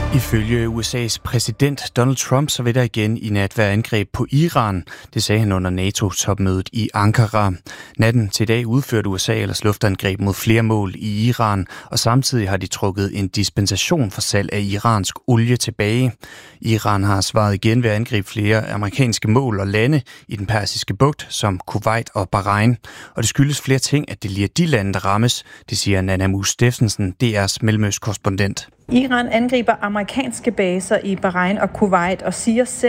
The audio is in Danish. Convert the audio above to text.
Ifølge USA's præsident Donald Trump, så vil der igen i nat være angreb på Iran. Det sagde han under NATO-topmødet i Ankara. Natten til i dag udførte USA ellers luftangreb mod flere mål i Iran, og samtidig har de trukket en dispensation for salg af iransk olie tilbage. Iran har svaret igen ved at angribe flere amerikanske mål og lande i den persiske bugt, som Kuwait og Bahrain. Og det skyldes flere ting, at det lige er de lande, der rammes. Det siger Nana Mus Steffensen, DR's mellemøstkorrespondent. Iran angriber amerikanske baser i Bahrain og Kuwait og siger selv,